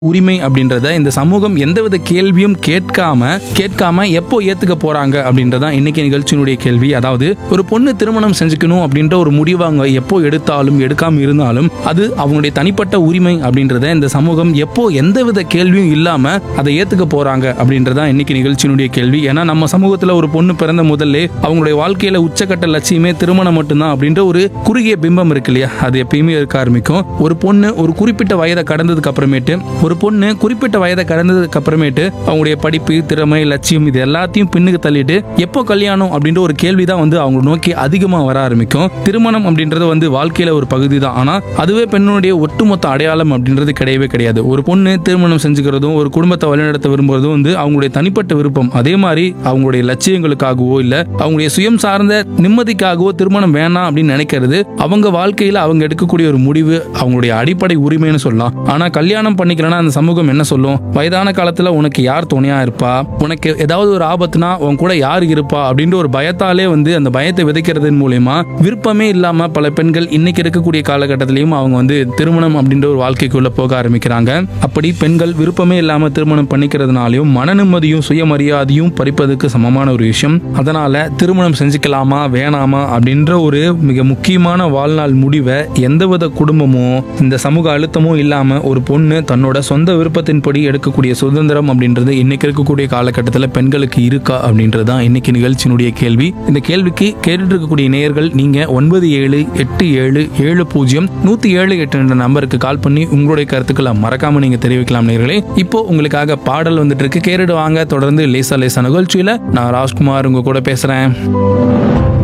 உரிமை அப்படின்றத இந்த சமூகம் எந்தவித கேள்வியும் கேட்காம எப்போ ஏத்துக்க போறாங்க அப்படின்றதா இன்னைக்கு நிகழ்ச்சியினுடைய கேள்வி. அதாவது ஒரு பொண்ணு திருமணம் செஞ்சுக்கணும் அப்படின்ற ஒரு முடிவு அவங்க எப்போ எடுத்தாலும் எடுக்காம இருந்தாலும் அது அவங்களுடைய தனிப்பட்ட உரிமை அப்படின்றத இந்த சமூகம் எப்போ எந்தவித கேள்வியும் இல்லாம அதை ஏத்துக்க போறாங்க அப்படின்றதா இன்னைக்கு நிகழ்ச்சியினுடைய கேள்வி. ஏன்னா நம்ம சமூகத்துல ஒரு பொண்ணு பிறந்த முதல்ல அவங்களுடைய வாழ்க்கையில உச்சக்கட்ட லட்சியமே திருமணம் மட்டும்தான் அப்படின்ற ஒரு குறுகிய பிம்பம் இருக்கு இல்லையா, அது எப்பயுமே இருக்க ஆரம்பிக்கும். ஒரு பொண்ணு ஒரு குறிப்பிட்ட வயதை கடந்ததுக்கு அப்புறமேட்டு அவங்களுடைய படிப்பு, திறமை, லட்சியம் இது எல்லாத்தையும் பின்னுக்கு தள்ளிட்டு எப்போ கல்யாணம் அப்படின்ற ஒரு கேள்விதான் அவங்க நோக்கி அதிகமா வர ஆரம்பிக்கும். திருமணம் அப்படின்றது வாழ்க்கையில ஒரு பகுதி தான். ஆனா அதுவே பெண்ணுடைய ஒட்டுமொத்த அடையாளம் அப்படின்றது கிடையவே கிடையாது. ஒரு பொண்ணு திருமணம் செஞ்சுக்கிறதும் ஒரு குடும்பத்தை வழிநடத்த விரும்புறதும் அவங்களுடைய தனிப்பட்ட விருப்பம். அதே மாதிரி அவங்களுடைய லட்சியங்களுக்காகவோ இல்ல அவங்களுடைய சுயம் சார்ந்த நிம்மதிக்காகவோ திருமணம் வேணாம் அப்படின்னு நினைக்கிறது அவங்க வாழ்க்கையில அவங்க எடுக்கக்கூடிய ஒரு முடிவு, அவங்களுடைய அடிப்படை உரிமைன்னு சொல்லலாம். ஆனா கல்யாணம் பண்ணிக்கிறேன்னா அந்த சமூகம் என்ன சொல்லும்? வயதான காலத்துல உனக்கு யார் துணையா இருப்பா, உனக்கு ஏதாவது ஒரு ஆபத்துனா உன் கூட யார் இருப்பா அப்படின்ற ஒரு பயத்தாலே அந்த பயத்தை விதைக்கிறதன் மூலமா விருப்பமே இல்லாம பல பெண்கள் இன்னைக்கு இருக்கக்கூடிய காலகட்டத்திலையும் அவங்க திருமணம் அப்படின்ற ஒரு வாழ்க்கைக்குள்ள போக ஆரம்பிக்கிறாங்க. அப்படி பெண்கள் விருப்பமே இல்லாம திருமணம் பண்ணிக்கிறதுனாலையும் மன நிம்மதியும் சுயமரியாதையும் பறிப்பதற்கு சமமான ஒரு விஷயம். அதனால திருமணம் செஞ்சுக்கலாமா வேணாமா அப்படின்ற ஒரு மிக முக்கியமான வாழ்நாள் முடிவை எந்தவித குடும்பமோ இந்த சமூக அழுத்தமோ இல்லாம ஒரு பொண்ணு தன்னோட சொந்த விருப்பத்தின்படி எடுக்கக்கூடிய சுதந்திரம் அப்படின்றது இன்னைக்கு இருக்கக்கூடிய காலகட்டத்தில் பெண்களுக்கு இருக்கா அப்படின்றதுதான் இன்னைக்கு நிகழ்ச்சியினுடைய கேள்வி. இந்த கேள்விக்கு கேட்டுட்டு இருக்கக்கூடிய நேயர்கள் நீங்க 9787700178 என்ற நம்பருக்கு கால் பண்ணி உங்களுடைய கருத்துக்களை மறக்காம நீங்க தெரிவிக்கலாம் நேயர்களே. இப்போ உங்களுக்காக பாடல் வந்துட்டு இருக்கு, கேட்டுட்டு வாங்க. தொடர்ந்து லேசா லேசா நிகழ்ச்சியில நான் ராஜ்குமார் உங்க கூட பேசுறேன்.